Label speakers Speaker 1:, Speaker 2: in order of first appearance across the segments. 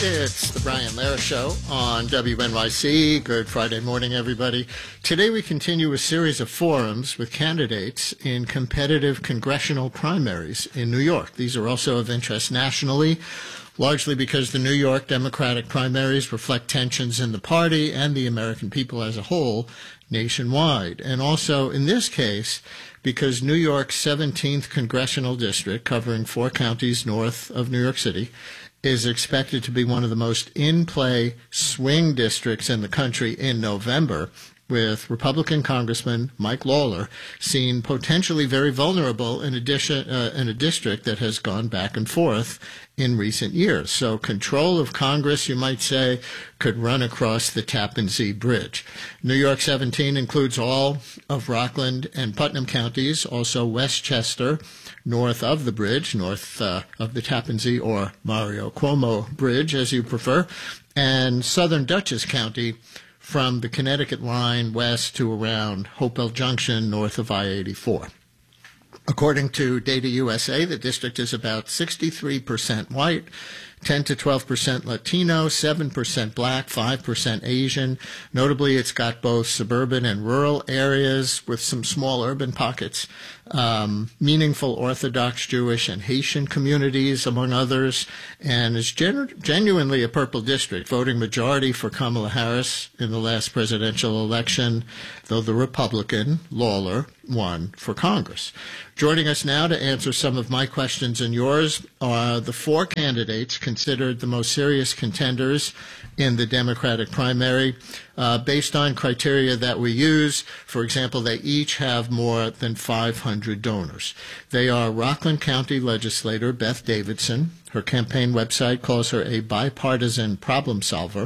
Speaker 1: It's the Brian Lehrer Show on WNYC. Good Friday morning, everybody. Today we continue a series of forums with candidates in competitive congressional primaries in New York. These are also of interest nationally, largely because the New York Democratic primaries reflect tensions in the party and the American people as a whole nationwide. And also, in this case, because New York's 17th congressional district, covering 4 counties north of New York City, is expected to be one of the most in-play swing districts in the country in November, with Republican Congressman Mike Lawler seen potentially very vulnerable in a district that has gone back and forth in recent years. So control of Congress, you might say, could run across the Tappan Zee Bridge. New York 17 includes all of Rockland and Putnam counties, also Westchester, north of the bridge, north of the Tappan Zee or Mario Cuomo Bridge, as you prefer, and southern Dutchess County from the Connecticut line west to around Hopewell Junction, north of I-84. According to Data USA, the district is about 63% white, 10 to 12% Latino, 7% black, 5% Asian. Notably, it's got both suburban and rural areas with some small urban pockets, meaningful Orthodox Jewish and Haitian communities, among others, and is genuinely a purple district, voting majority for Kamala Harris in the last presidential election, though the Republican, Lawler, won for Congress. Joining us now to answer some of my questions and yours are the 4 candidates considered the most serious contenders in the Democratic primary based on criteria that we use. For example, they each have more than 500 donors. They are Rockland County legislator Beth Davidson. Her campaign website calls her a bipartisan problem solver.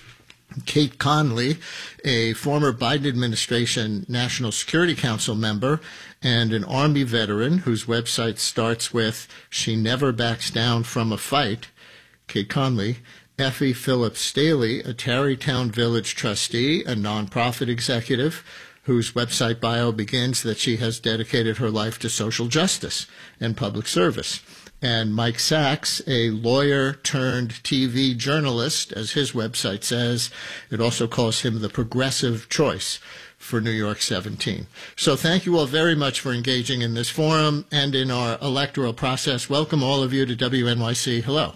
Speaker 1: Kate Conley, a former Biden administration National Security Council member and an Army veteran whose website starts with, "She never backs down from a fight." Kate Conley. Effie Phillips Staley, a Tarrytown Village trustee, a nonprofit executive whose website bio begins that she has dedicated her life to social justice and public service. And Mike Sachs, a lawyer-turned-TV journalist, as his website says. It also calls him the progressive choice for New York 17. So thank you all very much for engaging in this forum and in our electoral process. Welcome all of you to WNYC. Hello.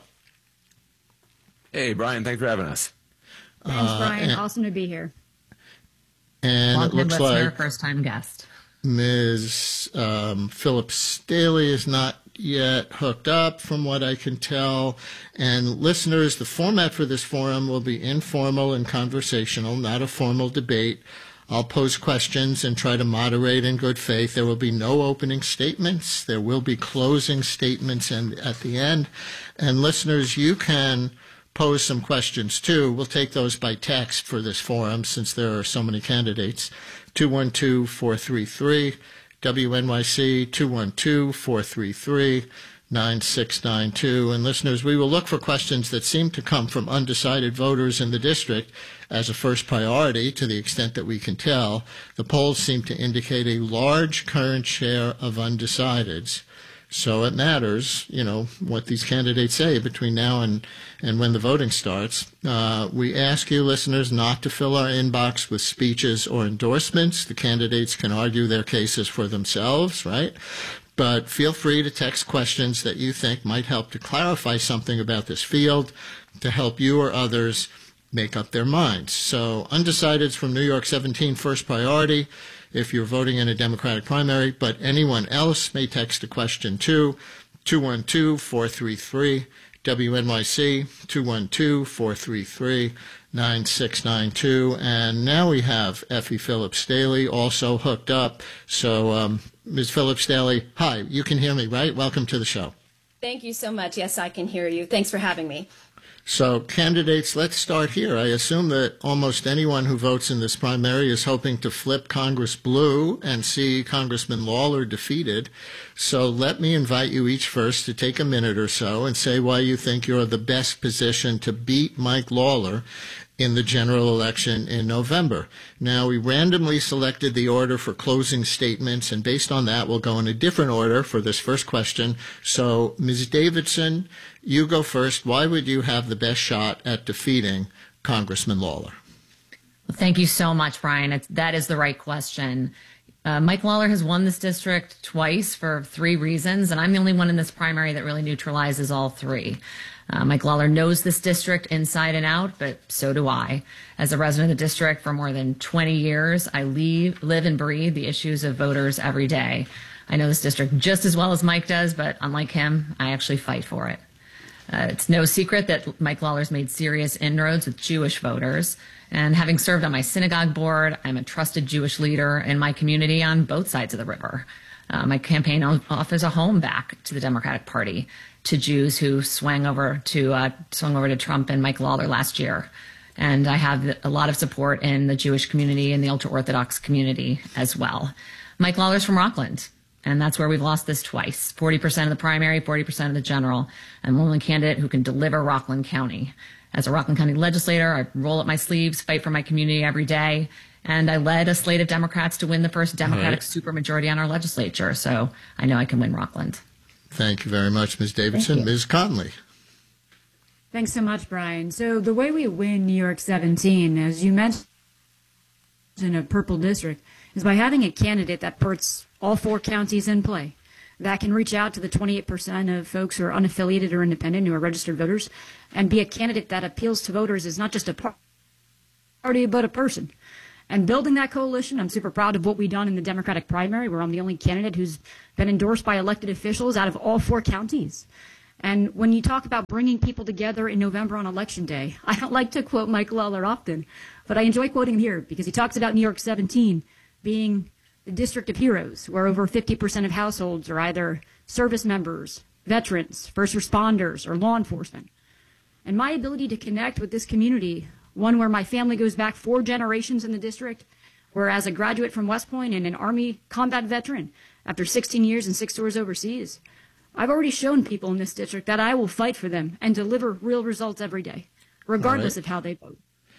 Speaker 2: Hey, Brian, thanks for having us.
Speaker 3: Thanks, Brian. Awesome to be here.
Speaker 1: And
Speaker 4: Long-time
Speaker 1: it looks
Speaker 4: listener,
Speaker 1: like
Speaker 4: first-time guest.
Speaker 1: Ms. Phillips Staley is not yet hooked up, from what I can tell. And listeners, the format for this forum will be informal and conversational, not a formal debate. I'll pose questions and try to moderate in good faith. There will be no opening statements. There will be closing statements at the end. And listeners, you can pose some questions too. We'll take those by text for this forum since there are so many candidates. 212-433 WNYC, 212-433-9692. And listeners, we will look for questions that seem to come from undecided voters in the district as a first priority to the extent that we can tell. The polls seem to indicate a large current share of undecideds. So it matters, what these candidates say between now and when the voting starts. We ask you, listeners, not to fill our inbox with speeches or endorsements. The candidates can argue their cases for themselves, right? But feel free to text questions that you think might help to clarify something about this field, to help you or others make up their minds. So undecideds from New York 17, first priority if you're voting in a Democratic primary, but anyone else may text a question to 212-433 WNYC, 212-433-9692. And now we have Effie Phillips Staley also hooked up. So, Ms. Phillips Staley, hi, you can hear me, right? Welcome to the show.
Speaker 3: Thank you so much. Yes, I can hear you. Thanks for having me.
Speaker 1: So, candidates, let's start here. I assume that almost anyone who votes in this primary is hoping to flip Congress blue and see Congressman Lawler defeated. So let me invite you each first to take a minute or so and say why you think you're the best position to beat Mike Lawler in the general election in November. Now, we randomly selected the order for closing statements, and based on that, we'll go in a different order for this first question. So, Ms. Davidson, you go first. Why would you have the best shot at defeating Congressman Lawler?
Speaker 4: Thank you so much, Brian. That is the right question. Mike Lawler has won this district twice for 3 reasons, and I'm the only one in this primary that really neutralizes all 3. Mike Lawler knows this district inside and out, but so do I. As a resident of the district for more than 20 years, I live and breathe the issues of voters every day. I know this district just as well as Mike does, but unlike him, I actually fight for it. It's no secret that Mike Lawler's made serious inroads with Jewish voters. And having served on my synagogue board, I'm a trusted Jewish leader in my community on both sides of the river. My campaign offers a home back to the Democratic Party to Jews who swung over to Trump and Mike Lawler last year. And I have a lot of support in the Jewish community and the ultra-Orthodox community as well. Mike Lawler's from Rockland, and that's where we've lost this twice. 40% of the primary, 40% of the general. I'm the only candidate who can deliver Rockland County. As a Rockland County legislator, I roll up my sleeves, fight for my community every day, and I led a slate of Democrats to win the first Democratic supermajority on our legislature, so I know I can win Rockland.
Speaker 1: Thank you very much, Ms. Davidson. Ms. Conley.
Speaker 5: Thanks so much, Brian. So the way we win New York 17, as you mentioned, in a purple district, is by having a candidate that puts all 4 counties in play, that can reach out to the 28% of folks who are unaffiliated or independent, who are registered voters, and be a candidate that appeals to voters as not just a party, but a person. And building that coalition, I'm super proud of what we've done in the Democratic primary, where I'm the only candidate who's been endorsed by elected officials out of all 4 counties. And when you talk about bringing people together in November on Election Day, I don't like to quote Mike Lawler often, but I enjoy quoting him here because he talks about New York 17 being the district of heroes, where over 50% of households are either service members, veterans, first responders, or law enforcement. And my ability to connect with this community, one where my family goes back 4 generations in the district, where as a graduate from West Point and an Army combat veteran, after 16 years and 6 tours overseas, I've already shown people in this district that I will fight for them and deliver real results every day, regardless of how they vote.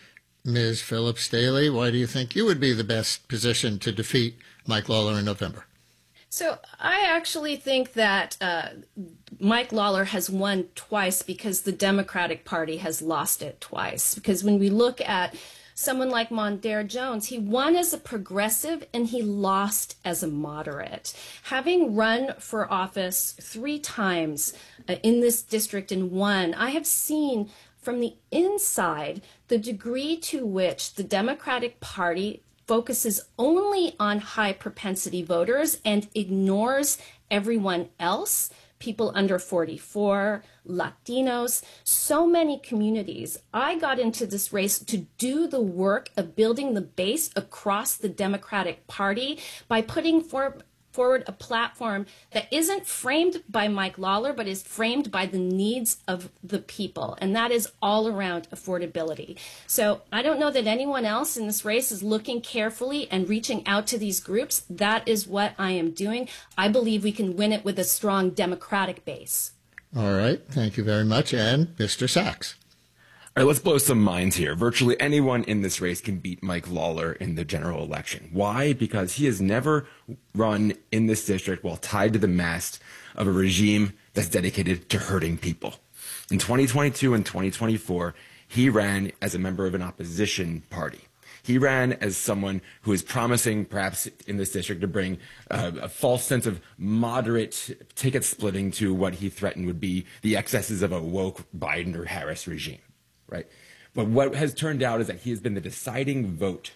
Speaker 1: Ms. Phillips Daly, why do you think you would be the best position to defeat Mike Lawler in November?
Speaker 3: So I actually think that Mike Lawler has won twice because the Democratic Party has lost it twice. Because when we look at someone like Mondaire Jones, he won as a progressive and he lost as a moderate. Having run for office 3 times in this district and won, I have seen from the inside the degree to which the Democratic Party focuses only on high propensity voters and ignores everyone else, people under 44, Latinos, so many communities. I got into this race to do the work of building the base across the Democratic Party by putting forward a platform that isn't framed by Mike Lawler, but is framed by the needs of the people. And that is all around affordability. So I don't know that anyone else in this race is looking carefully and reaching out to these groups. That is what I am doing. I believe we can win it with a strong Democratic base.
Speaker 1: All right. Thank you very much. And Mr. Sachs.
Speaker 2: All right, let's blow some minds here. Virtually anyone in this race can beat Mike Lawler in the general election. Why? Because he has never run in this district while tied to the mast of a regime that's dedicated to hurting people. In 2022 and 2024, he ran as a member of an opposition party. He ran as someone who is promising, perhaps in this district, to bring a false sense of moderate ticket splitting to what he threatened would be the excesses of a woke Biden or Harris regime. Right. But what has turned out is that he has been the deciding vote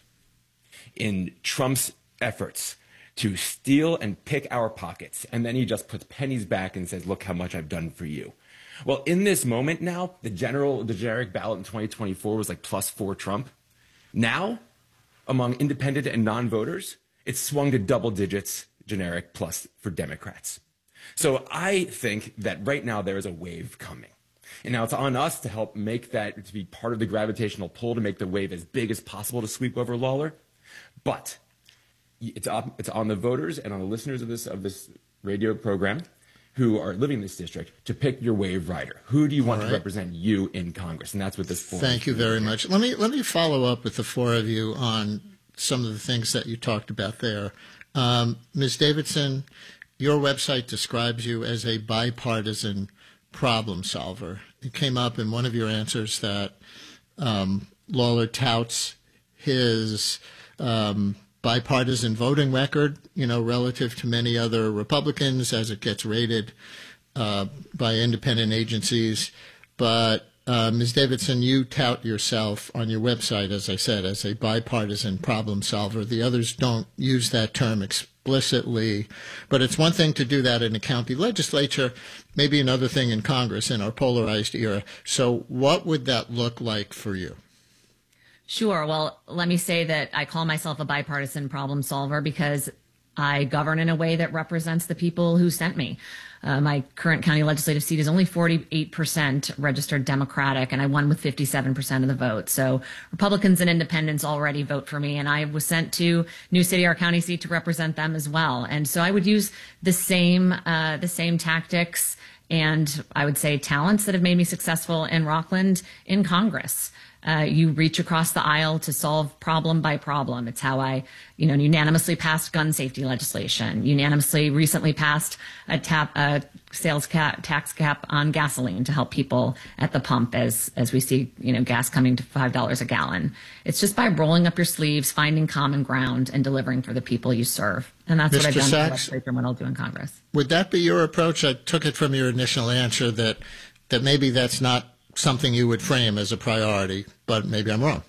Speaker 2: in Trump's efforts to steal and pick our pockets. And then he just puts pennies back and says, look how much I've done for you. Well, in this moment now, the generic ballot in 2024 was like +4 Trump. Now, among independent and non-voters, it's swung to double digits generic plus for Democrats. So I think that right now there is a wave coming. And now it's on us to help make that, to be part of the gravitational pull, to make the wave as big as possible to sweep over Lawler. But it's on the voters and on the listeners of this radio program who are living in this district to pick your wave rider. Who do you want to represent you in Congress? And that's what this forum.
Speaker 1: Thank you very much. Let me follow up with the four of you on some of the things that you talked about there. Ms. Davidson, your website describes you as a bipartisan problem solver. It came up in one of your answers that Lawler touts his bipartisan voting record, relative to many other Republicans as it gets rated by independent agencies. But Ms. Davidson, you tout yourself on your website, as I said, as a bipartisan problem solver. The others don't use that term explicitly, but it's one thing to do that in a county legislature, maybe another thing in Congress in our polarized era. So what would that look like for you?
Speaker 4: Sure. Well, let me say that I call myself a bipartisan problem solver because I govern in a way that represents the people who sent me. My current county legislative seat is only 48% registered Democratic, and I won with 57% of the vote. So Republicans and independents already vote for me, and I was sent to New City, our county seat, to represent them as well. And so I would use the same tactics and I would say talents that have made me successful in Rockland in Congress. You reach across the aisle to solve problem by problem. It's how I, unanimously passed gun safety legislation, unanimously recently passed a sales tax cap on gasoline to help people at the pump as we see, gas coming to $5 a gallon. It's just by rolling up your sleeves, finding common ground, and delivering for the people you serve. And that's what I've done in the legislature and what I'll do in Congress.
Speaker 1: Would that be your approach? I took it from your initial answer that maybe that's not something you would frame as a priority, but maybe I'm wrong.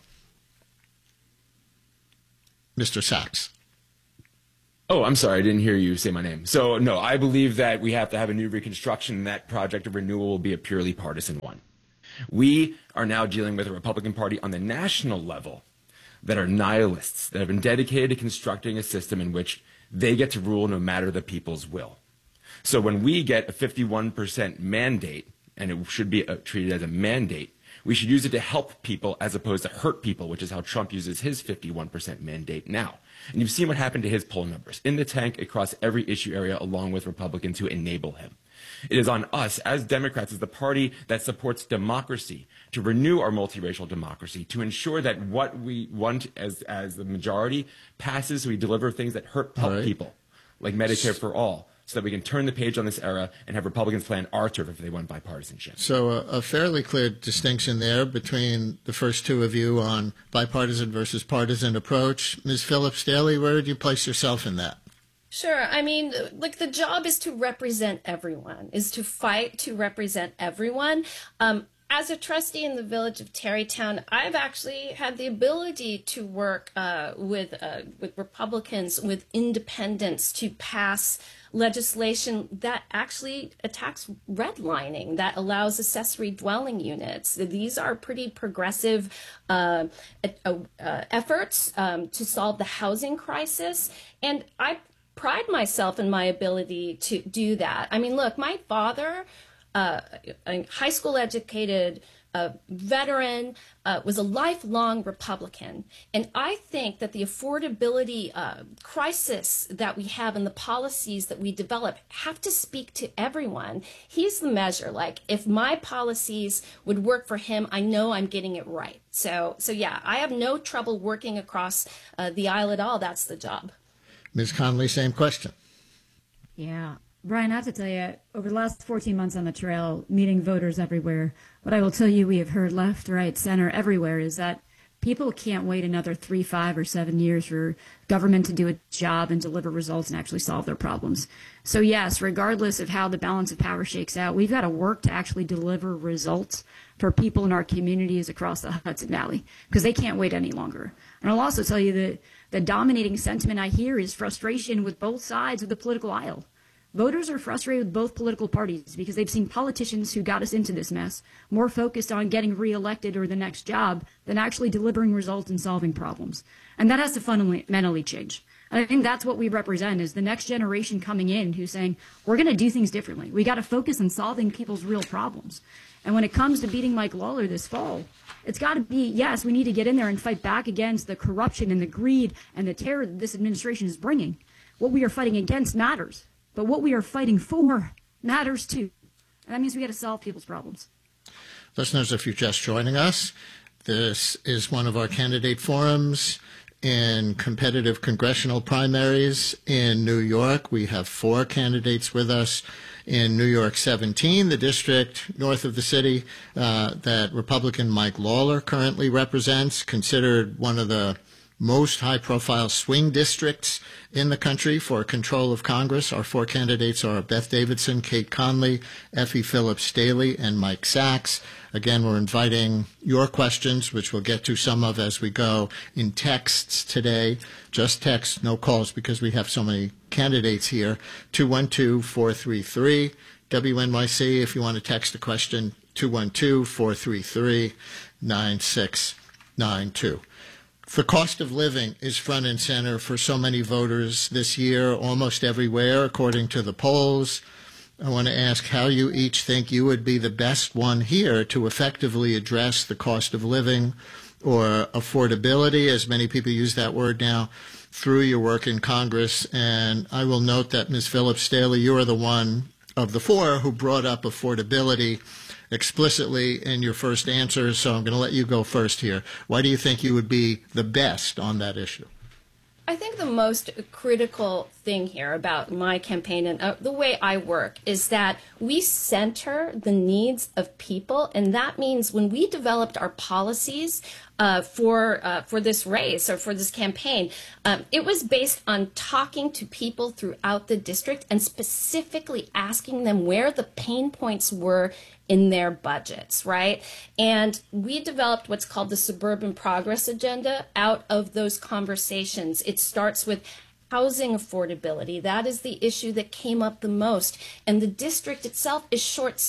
Speaker 1: Mr. Sachs.
Speaker 2: Oh, I'm sorry. I didn't hear you say my name. So, no, I believe that we have to have a new Reconstruction, and that project of renewal will be a purely partisan one. We are now dealing with a Republican Party on the national level that are nihilists, that have been dedicated to constructing a system in which they get to rule no matter the people's will. So when we get a 51% mandate, and it should be treated as a mandate, we should use it to help people as opposed to hurt people, which is how Trump uses his 51% mandate now. And you've seen what happened to his poll numbers in the tank across every issue area, along with Republicans who enable him. It is on us as Democrats, as the party that supports democracy, to renew our multiracial democracy, to ensure that what we want as the majority passes, so we deliver things that help people, like Medicare for all, so that we can turn the page on this era and have Republicans play on our turf if they want bipartisanship.
Speaker 1: So a fairly clear distinction there between the first two of you on bipartisan versus partisan approach. Ms. Phillips-Daly, where would you place yourself in that?
Speaker 3: Sure. I mean, the job is to represent everyone, is to fight to represent everyone. As a trustee in the village of Tarrytown, I've actually had the ability to work with Republicans, with independents, to pass legislation that actually attacks redlining, that allows accessory dwelling units. These are pretty progressive efforts to solve the housing crisis, and I pride myself in my ability to do that. I mean, look, my father, a high school educated veteran, was a lifelong Republican. And I think that the affordability crisis that we have and the policies that we develop have to speak to everyone. He's the measure. Like, if my policies would work for him, I know I'm getting it right. So yeah, I have no trouble working across the aisle at all. That's the job.
Speaker 1: Ms. Conley, same question.
Speaker 5: Yeah. Brian, I have to tell you, over the last 14 months on the trail, meeting voters everywhere, what I will tell you we have heard left, right, center, everywhere is that people can't wait another 3, 5, or 7 years for government to do a job and deliver results and actually solve their problems. So yes, regardless of how the balance of power shakes out, we've got to work to actually deliver results for people in our communities across the Hudson Valley, because they can't wait any longer. And I'll also tell you that the dominating sentiment I hear is frustration with both sides of the political aisle. Voters are frustrated with both political parties because they've seen politicians who got us into this mess more focused on getting reelected or the next job than actually delivering results and solving problems. And that has to fundamentally change. And I think that's what we represent, is the next generation coming in who's saying, we're going to do things differently. We got to focus on solving people's real problems. And when it comes to beating Mike Lawler this fall, it's got to be, yes, we need to get in there and fight back against the corruption and the greed and the terror that this administration is bringing. What we are fighting against matters. But what we are fighting for matters too. And that means we got to solve people's problems.
Speaker 1: Listeners, if you're just joining us, this is one of our candidate forums in competitive congressional primaries in New York. We have 4 candidates with us in New York 17, the district north of the city that Republican Mike Lawler currently represents, considered one of the most high-profile swing districts in the country for control of Congress. Our 4 candidates are Beth Davidson, Kate Conley, Effie Phillips Staley, and Mike Sachs. Again, we're inviting your questions, which we'll get to some of as we go, in texts today. Just text, no calls, because we have so many candidates here. 212-433-WNYC. If you want to text a question, 212-433-9692. The cost of living is front and center for so many voters this year, almost everywhere, according to the polls. I want to ask how you each think you would be the best one here to effectively address the cost of living or affordability, as many people use that word now, through your work in Congress. And I will note that, Ms. Phillips Staley, you are the one of the 4 who brought up affordability explicitly in your first answer, so I'm going to let you go first here. Why do you think you would be the best on that issue?
Speaker 3: I think the most critical thing here about my campaign and the way I work is that we center the needs of people, and that means when we developed our policies for this race or for this campaign, it was based on talking to people throughout the district and specifically asking them where the pain points were in their budgets, right? And we developed what's called the Suburban Progress Agenda out of those conversations. It starts with housing affordability. That is the issue that came up the most. And the district itself is short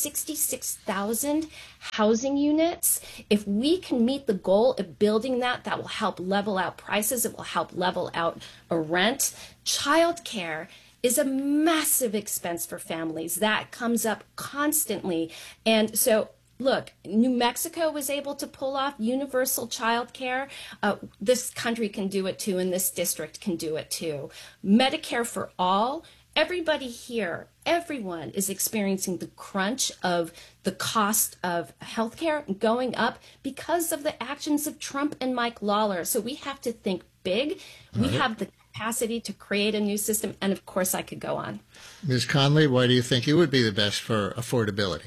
Speaker 3: 66,000 housing units. If we can meet the goal of building that, that will help level out prices. It will help level out a rent. Childcare is a massive expense for families. That comes up constantly. And so, look, New Mexico was able to pull off universal child care. This country can do it too, and this district can do it too. Medicare for all. Everybody here, everyone is experiencing the crunch of the cost of healthcare going up because of the actions of Trump and Mike Lawler. So we have to think big. We have the capacity to create a new system, and of course I could go on.
Speaker 1: Ms. Conley, why do you think you would be the best for affordability?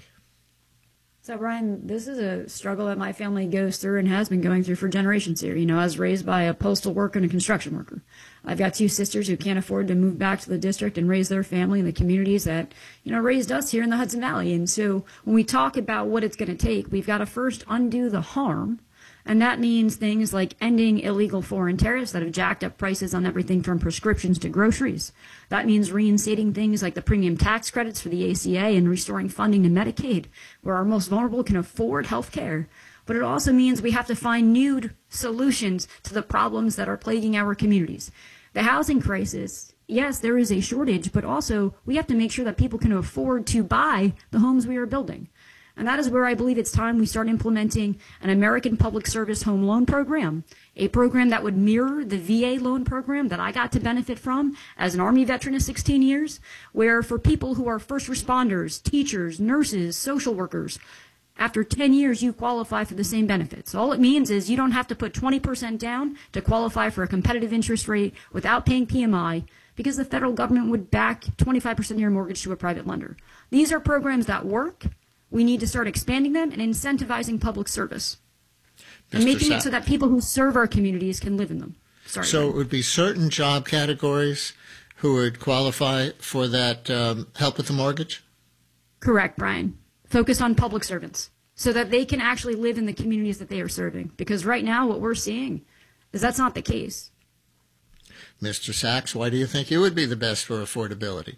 Speaker 5: So, Brian, this is a struggle that my family goes through and has been going through for generations here. You know, I was raised by a postal worker and a construction worker. I've got 2 sisters who can't afford to move back to the district and raise their family in the communities that, you know, raised us here in the Hudson Valley. And so when we talk about what it's going to take, we've got to first undo the harm. And that means things like ending illegal foreign tariffs that have jacked up prices on everything from prescriptions to groceries. That means reinstating things like the premium tax credits for the ACA and restoring funding to Medicaid, where our most vulnerable can afford health care. But it also means we have to find new solutions to the problems that are plaguing our communities. The housing crisis, yes, there is a shortage, but also we have to make sure that people can afford to buy the homes we are building. And that is where I believe it's time we start implementing an American Public Service Home Loan Program, a program that would mirror the VA loan program that I got to benefit from as an Army veteran of 16 years, where for people who are first responders, teachers, nurses, social workers, after 10 years, you qualify for the same benefits. All it means is you don't have to put 20% down to qualify for a competitive interest rate without paying PMI, because the federal government would back 25% of your mortgage to a private lender. These are programs that work. We need to start expanding them and incentivizing public service and making it so that people who serve our communities can live in them. Sorry,
Speaker 1: so it would be certain job categories who would qualify for that help with the mortgage?
Speaker 5: Correct, Brian. Focus on public servants so that they can actually live in the communities that they are serving. Because right now what we're seeing is that's not the case.
Speaker 1: Mr. Sachs, why do you think you would be the best for affordability?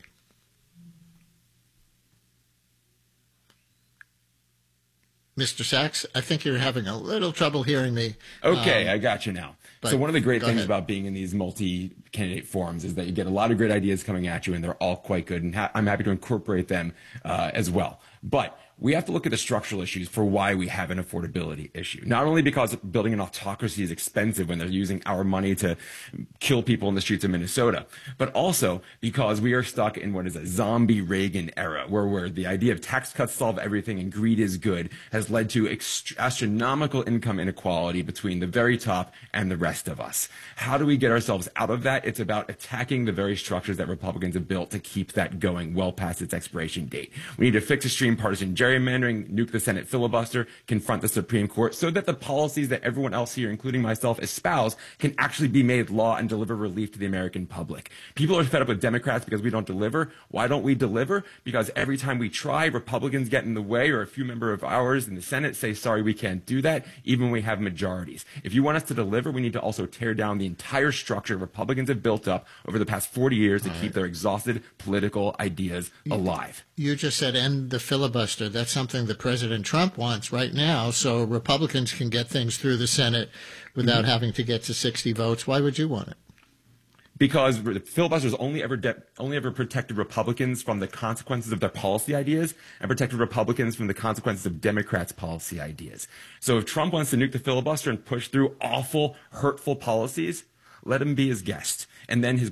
Speaker 1: Mr. Sachs, I think you're having a little trouble hearing me.
Speaker 2: Okay, I got you now. So one of the great things
Speaker 1: ahead.
Speaker 2: about being in these multi-candidate forums is that you get a lot of great ideas coming at you, and they're all quite good, and I'm happy to incorporate them as well. But we have to look at the structural issues for why we have an affordability issue. Not only because building an autocracy is expensive when they're using our money to kill people in the streets of Minnesota, but also because we are stuck in what is a zombie Reagan era, where the idea of tax cuts solve everything and greed is good has led to astronomical income inequality between the very top and the rest of us. How do we get ourselves out of that? It's about attacking the very structures that Republicans have built to keep that going well past its expiration date. We need to fix extreme partisan gerrymandering, nuke the Senate filibuster, confront the Supreme Court, so that the policies that everyone else here, including myself, espouse can actually be made law and deliver relief to the American public. People are fed up with Democrats because we don't deliver. Why don't we deliver? Because every time we try, Republicans get in the way, or a few members of ours in the Senate say, sorry, we can't do that, even when we have majorities. If you want us to deliver, we need to also tear down the entire structure Republicans have built up over the past 40 years to keep their exhausted political ideas alive.
Speaker 1: You just said end the filibuster. That's something that President Trump wants right now, so Republicans can get things through the Senate without having to get to 60 votes. Why would you want it?
Speaker 2: Because the filibusters only ever protected Republicans from the consequences of their policy ideas and protected Republicans from the consequences of Democrats' policy ideas. So if Trump wants to nuke the filibuster and push through awful, hurtful policies, let him be his guest. And then his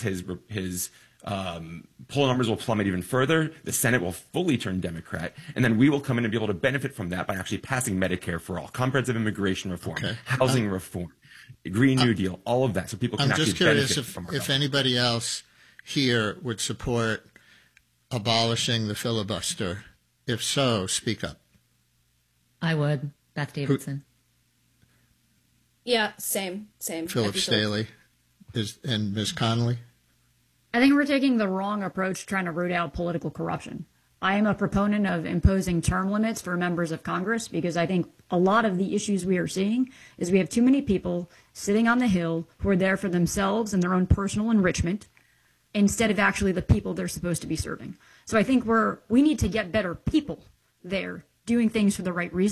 Speaker 2: poll numbers will plummet even further. The Senate will fully turn Democrat, and then we will come in and be able to benefit from that by actually passing Medicare for all, comprehensive immigration reform, housing reform, Green New Deal, all of that, so people can actually benefit from it.
Speaker 1: I'm just curious if anybody else here would support abolishing the filibuster. If so, speak up.
Speaker 4: I would. Beth Davidson.
Speaker 3: Yeah, same.
Speaker 1: Philip Staley and Ms. Connolly.
Speaker 5: I think we're taking the wrong approach trying to root out political corruption. I am a proponent of imposing term limits for members of Congress because I think a lot of the issues we are seeing is we have too many people sitting on the Hill who are there for themselves and their own personal enrichment instead of actually the people they're supposed to be serving. So I think we need to get better people there doing things for the right reasons.